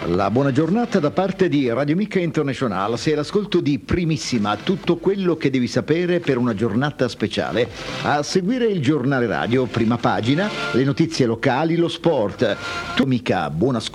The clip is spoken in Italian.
La buona giornata da parte di Radio Mica International. Sei all'ascolto di Primissima, tutto quello che devi sapere per una giornata speciale. A seguire il giornale radio, prima pagina, le notizie locali, lo sport. Tu Mica, buon ascolto.